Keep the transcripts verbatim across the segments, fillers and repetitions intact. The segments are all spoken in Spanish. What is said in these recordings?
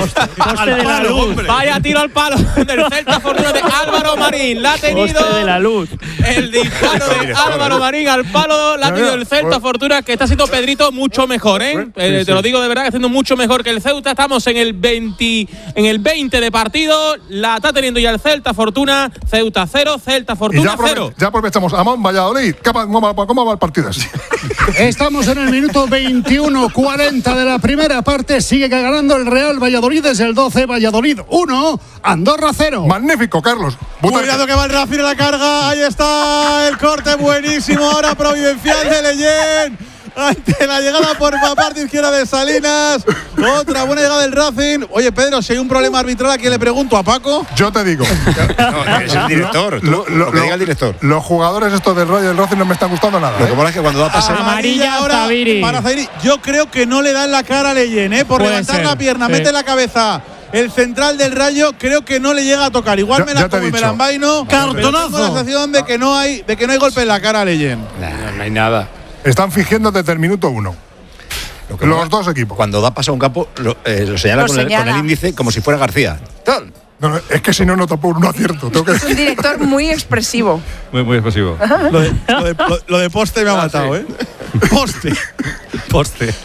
Poste, poste de la luz. Vaya tiro al palo del Celta Fortuna de Álvaro Marín. La ha tenido. Poste de la luz. El disparo de Álvaro Marín al palo. La ha tenido el Celta Fortuna, que está siendo Pedrito mucho mejor, ¿eh? eh te lo digo de verdad, haciendo mucho mejor que el Ceuta. Estamos en el veinte, en el veinte de partido. La está teniendo ya el Celta Fortuna. Ceuta cero, Celta Fortuna cero. Ya aprovechamos. Amón, Valladolid. ¿Cómo va, cómo va el partido? Estamos en el minuto veintiuno cuarenta de la primera parte. Sigue ganando el Real Valladolid desde el doce. Valladolid uno, Andorra cero. Magnífico, Carlos. Cuidado que va el Racing a la carga. Ahí está el corte buenísimo. Ahora providencial de Leyen. Ante la llegada por la parte izquierda de Salinas. Otra buena llegada del Racing. Oye, Pedro, si hay un problema arbitral, ¿a quién le pregunto? ¿A Paco? Yo te digo. No, es el director. Lo, lo, lo que diga el director. Los jugadores estos del Rayo del Racing no me están gustando nada. Lo que mola es que cuando va a pasar. Amarilla ahora para Zairi. Yo creo que no le dan la cara a Leyen, ¿eh? Por Puede levantar ser, la pierna, sí. mete la cabeza. El central del Rayo creo que no le llega a tocar. Igual Ya- me la ya te he como y me dicho. la envaino. Cartonazo. Tengo la sensación de que no hay, de que no hay golpe en la cara a Leyen. Nah, no hay nada. Están fingiendo desde el minuto uno. Lo que Los mola, dos equipos. Cuando da paso a un campo, lo, eh, lo señala, Lo con, el, señala. con el índice como si fuera García. Tal. No, no, es que si no, no topo un acierto. Tengo que Es un director muy expresivo. Muy, muy expresivo. Lo de, lo de- lo- lo de poste me ha matado, ¿eh? Poste. Poste.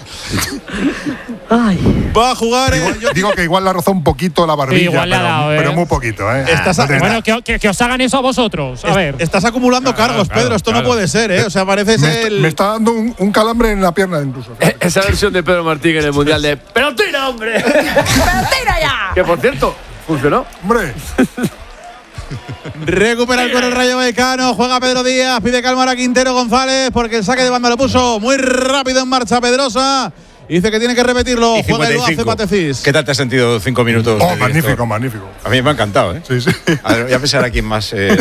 Va a jugar. eh, yo- Digo que igual le ha rozado un poquito la barbilla, Igual le ha pero, dado, ¿eh? pero muy poquito, ¿eh? Estás No a- tiene Bueno, nada. que, que- que os hagan eso a vosotros. A ver. Estás acumulando cargos, claro, Pedro. Esto claro. no puede ser, ¿eh? O sea, parece me, ser está, el. me está dando un, un calambre en la pierna incluso. Eh, Esa versión de Pedro Martín en el Mundial de ¡pero tira, hombre! ¡Pero tira ya! Que por cierto, funcionó. Hombre, Recuperar con el Rayo Vallecano. Juega Pedro Díaz. Pide calmar a Quintero González porque el saque de banda lo puso muy rápido en marcha Pedrosa. Dice que tiene que repetirlo. Y Juega Edu hace cincuenta y cinco. Patecís. ¿Qué tal te has sentido cinco minutos? oh, de magnífico, director? magnífico. A mí me ha encantado, ¿eh? Sí, sí. A ver, voy a pensar a quién más. Eh,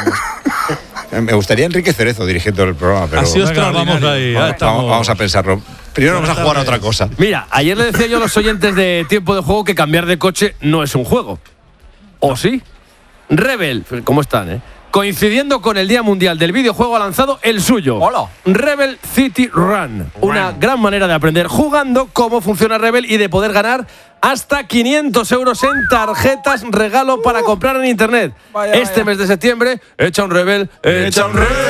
me gustaría Enrique Cerezo dirigiendo el programa, pero Ha sido Venga, vamos extraordinario. ahí. Ya vamos, estamos. vamos a pensarlo. Primero vamos a jugar a otra cosa. Mira, ayer le decía yo a los oyentes de Tiempo de Juego que cambiar de coche no es un juego. ¿O sí? Rebel, ¿cómo están, eh? Coincidiendo con el Día Mundial del Videojuego, ha lanzado el suyo. Hola. Rebel City Run. Una gran manera de aprender jugando cómo funciona Rebel y de poder ganar hasta quinientos euros en tarjetas regalo para comprar en internet. Vaya, este vaya. mes de septiembre, echa un Rebel, echa un Rebel.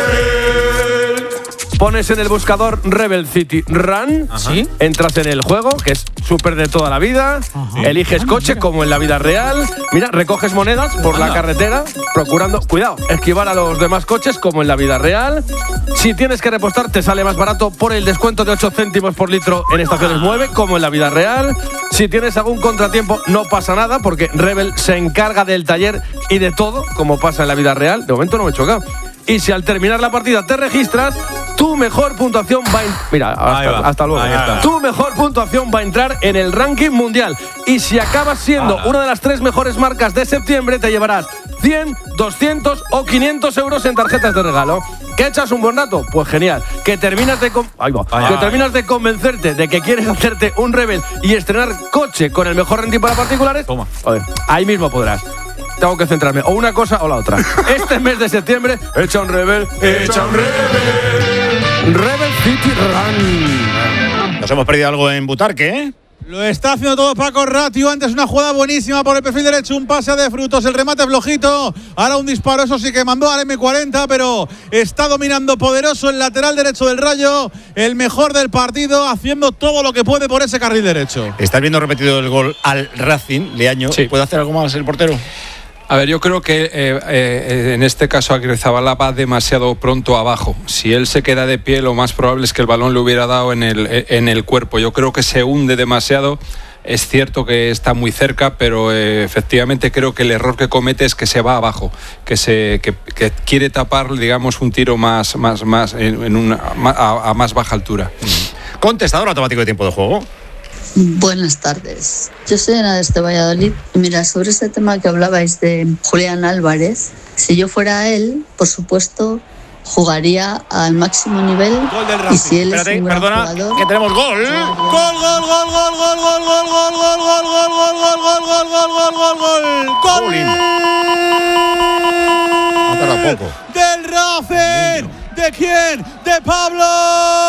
Pones en el buscador Rebel City Run, ¿Sí? entras en el juego, que es súper de toda la vida, eliges coche como en la vida real, mira, recoges monedas por la carretera, procurando, cuidado, esquivar a los demás coches como en la vida real. Si tienes que repostar, te sale más barato por el descuento de ocho céntimos por litro en estaciones Mueve, como en la vida real. Si tienes algún contratiempo, no pasa nada, porque Rebel se encarga del taller y de todo, como pasa en la vida real. De momento no me he chocado. Y si al terminar la partida te registras, tu mejor puntuación va a... Mira, Ahí hasta, va. hasta luego. Ahí está. Tu mejor puntuación va a entrar en el ranking mundial. Y si acabas siendo Ala. una de las tres mejores marcas de septiembre, te llevarás cien, doscientos o quinientos euros en tarjetas de regalo. ¿Que echas un buen rato? Pues genial. ¿Que terminas de, con- Ahí va. Ahí que va. terminas de convencerte de que quieres hacerte un Rebel y estrenar coche con el mejor renting para particulares? Toma. A ver, ahí mismo podrás. Tengo que centrarme, o una cosa o la otra. Este mes de septiembre, echa un Rebel, echa un Rebel. Rebel City Run. Nos hemos perdido algo en Butarque, ¿eh? Lo está haciendo todo Paco Ratio. Antes una jugada buenísima por el perfil derecho. Un pase de Frutos. El remate flojito. Ahora un disparo. Eso sí que mandó al eme cuarenta. Pero está dominando poderoso el lateral derecho del Rayo. El mejor del partido. Haciendo todo lo que puede por ese carril derecho. Estás viendo repetido el gol al Racing, Leaño. Sí. ¿Puede hacer algo más el portero? A ver, yo creo que eh, eh, en este caso Aguirrezabala va demasiado pronto abajo. Si él se queda de pie, lo más probable es que el balón le hubiera dado en el, en el cuerpo. Yo creo que se hunde demasiado. Es cierto que está muy cerca, pero eh, efectivamente creo que el error que comete es que se va abajo, que se que, que quiere tapar, digamos, un tiro más, más, más en, en una, a, a más baja altura. Contestador automático de tiempo de juego. Buenas tardes. Yo soy Ana desde Valladolid. Y mira, sobre este tema que hablabais de Julián Álvarez, si yo fuera él, por supuesto, jugaría al máximo nivel. Gol del Y Racing. si él Espérate, es un gran perdona, jugador, que tenemos gol. Gol, gol, gol, gol, gol, gol, gol, gol, gol, gol, gol, gol, gol, gol, gol, gol, gol, gol, gol. Jolín. Ha tardado poco. Del Racing. ¿De quién? De Pablo